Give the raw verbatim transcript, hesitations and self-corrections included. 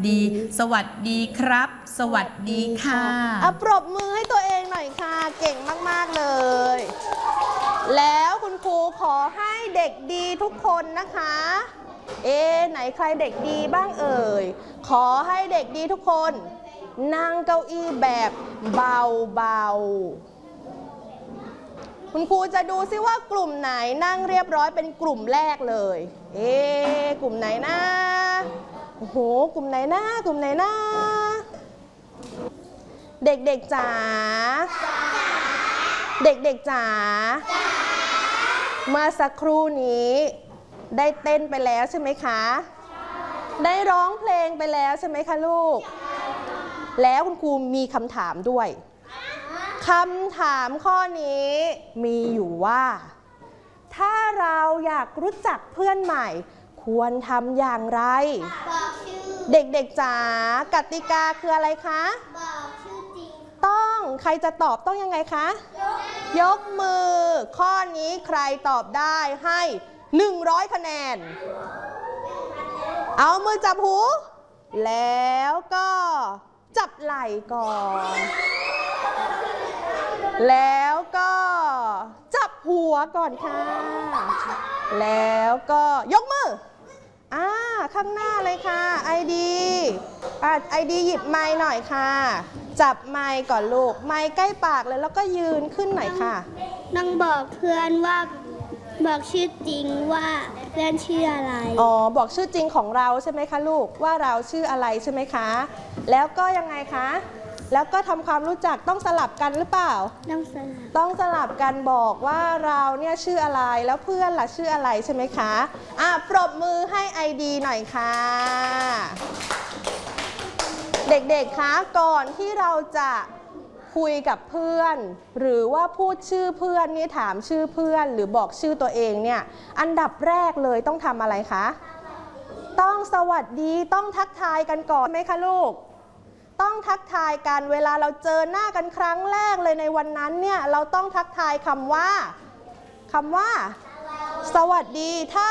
ดี สวัสดีครับสวัสดีค่ะอ่ะปรบมือให้ตัวเองหน่อยค่ะเก่งมากๆเลยแล้วคุณครูขอให้เด็กดีทุกคนนะคะเอ๊ะไหนใครเด็กดีบ้างเอ่ยขอให้เด็กดีทุกคนนั่งเก้าอี้แบบเบาๆคุณครูจะดูซิว่ากลุ่มไหนนั่งเรียบร้อยเป็นกลุ่มแรกเลยเอ๊ะกลุ่มไหนนะโอ้โหกลุ่มไหนนะกลุ่มไหนนะเด็กๆจ๋าเด็กๆจ๋าเมื่อสักครู่นี้ได้เต้นไปแล้วใช่ไหมคะได้ร้องเพลงไปแล้วใช่ไหมคะลูกแล้วคุณครูมีคำถามด้วยคำถามข้อนี้มีอยู่ว่าถ้าเราอยากรู้จักเพื่อนใหม่ควรทำอย่างไรเด็กๆจ๋ากติกาคืออะไรคะบอกชื่อจริงต้องใครจะตอบต้องยังไงคะยกมือข้อนี้ใครตอบได้ให้หนึ่งร้อยคะแนนเอามือจับหูแล้วก็จับไหล่ก่อนแล้วก็จับหัวก่อนค่ะแล้วก็ยกมืออ่าข้างหน้าเลยค่ะไอดีอ่ะไอดีหยิบไมค์หน่อยค่ะจับไมค์ก่อนลูกไมค์ใกล้ปากเลยแล้วก็ยืนขึ้นหน่อยค่ะต้องบอกเพื่อนว่าบอกชื่อจริงว่าเพื่อนชื่ออะไรอ๋อบอกชื่อจริงของเราใช่ไหมคะลูกว่าเราชื่ออะไรใช่ไหมคะแล้วก็ยังไงคะแล้วก็ทำความรู้จักต้องสลับกันหรือเปล่าต้องสลับต้องสลับกันบอกว่าเราเนี่ยชื่ออะไรแล้วเพื่อนล่ะชื่ออะไรใช่ไหมคะอ่ะปรบมือให้ไอดีหน่อยค่ะเด็กๆคะก่อนที่เราจะคุยกับเพื่อนหรือว่าพูดชื่อเพื่อนนี่ถามชื่อเพื่อนหรือบอกชื่อตัวเองเนี่ยอันดับแรกเลยต้องทำอะไรคะต้องสวัสดีต้องทักทายกันก่อนไหมคะลูกต้องทักทายกันเวลาเราเจอหน้ากันครั้งแรกเลยในวันนั้นเนี่ยเราต้องทักทายคำว่าคำว่าสวัสดีถ้า